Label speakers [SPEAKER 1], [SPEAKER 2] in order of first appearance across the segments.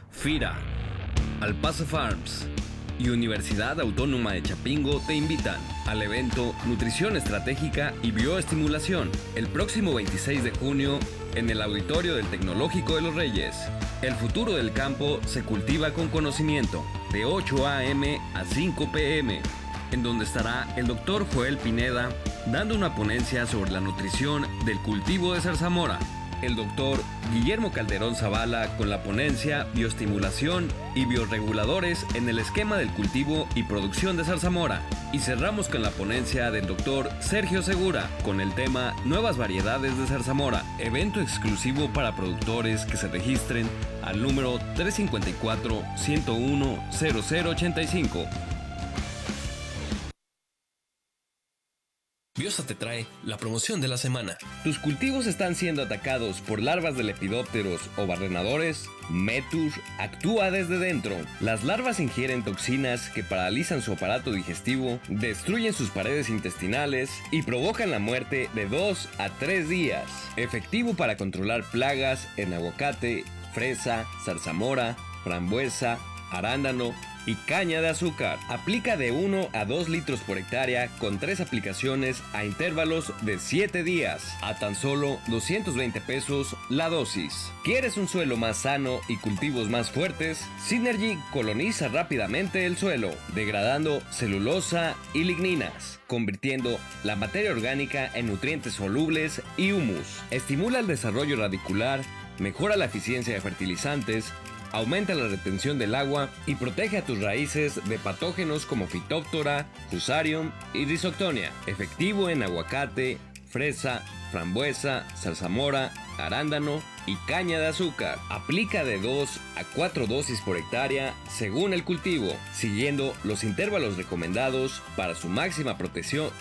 [SPEAKER 1] FIRA, Alpaza Farms y Universidad Autónoma de Chapingo te invitan al evento Nutrición Estratégica y Bioestimulación el próximo 26 de junio en el Auditorio del Tecnológico de Los Reyes. El futuro del campo se cultiva con conocimiento, de 8 a.m. a 5 p.m., en donde estará el Dr. Joel Pineda dando una ponencia sobre la nutrición del cultivo de zarzamora. El Dr. Guillermo Calderón Zavala con la ponencia Bioestimulación y Bioreguladores en el esquema del cultivo y producción de zarzamora. Y cerramos con la ponencia del Dr. Sergio Segura con el tema Nuevas variedades de zarzamora, evento exclusivo para productores que se registren al número 354-101-0085.
[SPEAKER 2] Biosa te trae la promoción de la semana.
[SPEAKER 1] ¿Tus cultivos están siendo atacados por larvas de lepidópteros o barrenadores? Metur actúa desde dentro. Las larvas ingieren toxinas que paralizan su aparato digestivo, destruyen sus paredes intestinales y provocan la muerte de 2 a 3 días. Efectivo para controlar plagas en aguacate, fresa, zarzamora, frambuesa, arándano y caña de azúcar. Aplica de 1 a 2 litros por hectárea con 3 aplicaciones a intervalos de 7 días, a tan solo 220 pesos la dosis. ¿Quieres un suelo más sano y cultivos más fuertes? Synergy coloniza rápidamente el suelo, degradando celulosa y ligninas, convirtiendo la materia orgánica en nutrientes solubles y humus. Estimula el desarrollo radicular, mejora la eficiencia de fertilizantes, aumenta la retención del agua y protege a tus raíces de patógenos como Phytophthora, Fusarium y Rhizoctonia. Efectivo en aguacate, fresa, frambuesa, zarzamora, arándano y caña de azúcar. Aplica de 2 a 4 dosis por hectárea según el cultivo, siguiendo los intervalos recomendados para su máxima protección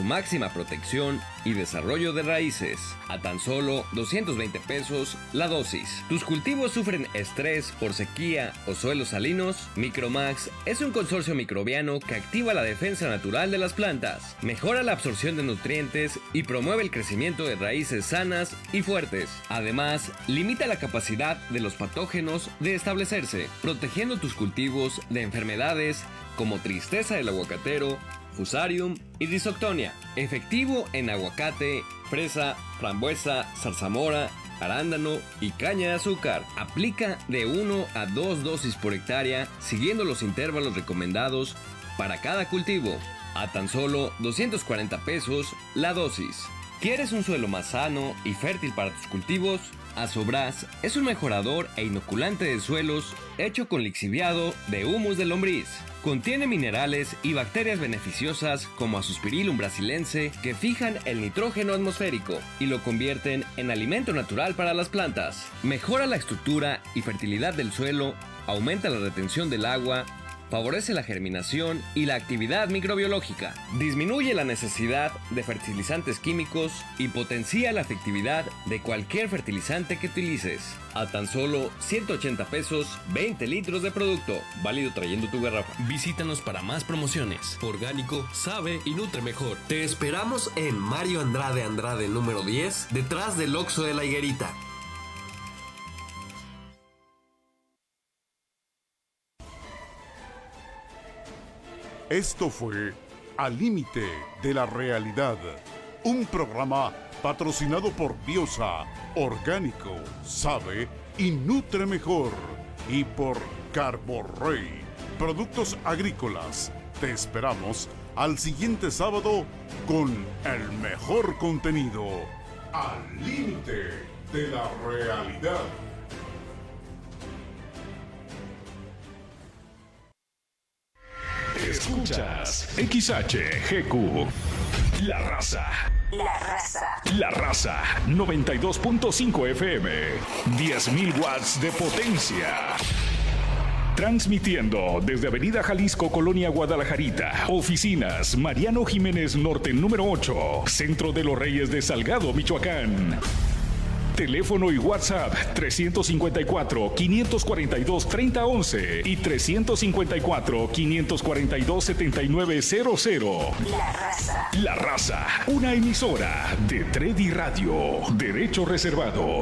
[SPEAKER 1] y desarrollo de raíces, a tan solo 220 pesos la dosis. ¿Tus cultivos sufren estrés por sequía o suelos salinos? Micromax es un consorcio microbiano que activa la defensa natural de las plantas, mejora la absorción de nutrientes y promueve el crecimiento de raíces sanas y fuertes. Además, limita la capacidad de los patógenos de establecerse, protegiendo tus cultivos de enfermedades como tristeza del aguacatero, Fusarium y Rhizoctonia. Efectivo en aguacate, fresa, frambuesa, zarzamora, arándano y caña de azúcar. Aplica de 1 a 2 dosis por hectárea siguiendo los intervalos recomendados para cada cultivo, a tan solo 240 pesos la dosis. ¿Quieres un suelo más sano y fértil para tus cultivos? Asobras es un mejorador e inoculante de suelos hecho con lixiviado de humus de lombriz. Contiene minerales y bacterias beneficiosas como Azospirillum brasilense que fijan el nitrógeno atmosférico y lo convierten en alimento natural para las plantas. Mejora la estructura y fertilidad del suelo, aumenta la retención del agua, favorece la germinación y la actividad microbiológica, disminuye la necesidad de fertilizantes químicos y potencia la efectividad de cualquier fertilizante que utilices. A tan solo 180 pesos, 20 litros de producto, válido trayendo tu garrafa.
[SPEAKER 2] Visítanos para más promociones. Orgánico, sabe y nutre mejor.
[SPEAKER 3] Te esperamos en Mario Andrade número 10, detrás del Oxxo de la Higuerita.
[SPEAKER 4] Esto fue Al Límite de la Realidad, un programa patrocinado por Biosa, Orgánico, Sabe y Nutre Mejor, y por Carborrey, Productos Agrícolas. Te esperamos al siguiente sábado con el mejor contenido. Al Límite de la Realidad.
[SPEAKER 5] Escuchas XHGQ, La Raza.
[SPEAKER 6] La Raza.
[SPEAKER 5] La Raza, 92.5 FM, 10.000 watts de potencia. Transmitiendo desde Avenida Jalisco, Colonia Guadalajarita. Oficinas Mariano Jiménez Norte, número 8, Centro de los Reyes de Salgado, Michoacán. Teléfono y WhatsApp 354-542-3011 y 354-542-7900.
[SPEAKER 6] La Raza.
[SPEAKER 5] La Raza, una emisora de Tredi Radio. Derecho reservado.